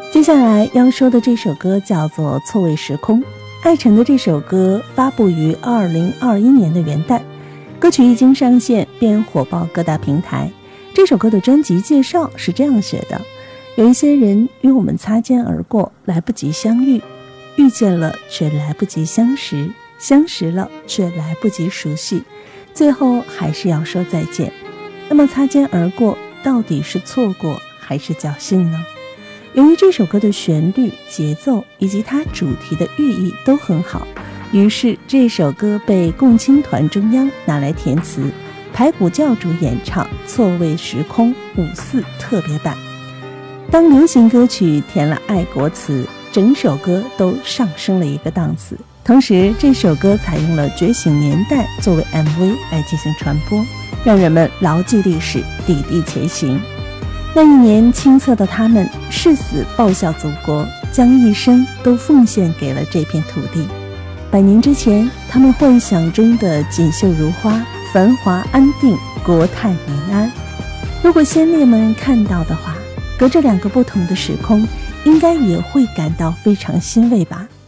接下来要说的这首歌叫做《错位时空》，艾辰的这首歌发布于2021年的元旦，歌曲一经上线便火爆各大平台。这首歌的专辑介绍是这样写的：有一些人与我们擦肩而过，来不及相遇，遇见了却来不及相识，相识了却来不及熟悉，最后还是要说再见。那么擦肩而过到底是错过还是侥幸呢？由于这首歌的旋律、节奏以及它主题的寓意都很好，于是这首歌被共青团中央拿来填词，排骨教主演唱《错位时空5·4特别版》。当流行歌曲填了爱国词，整首歌都上升了一个档次。同时这首歌采用了《觉醒年代》作为 MV 来进行传播，让人们牢记历史，砥砺前行。那一年清澈的他们誓死报效祖国，将一生都奉献给了这片土地。100年之前，他们幻想中的锦绣如花、繁华安定、国泰民安，如果先烈们看到的话，隔着2个不同的时空，应该也会感到非常欣慰吧。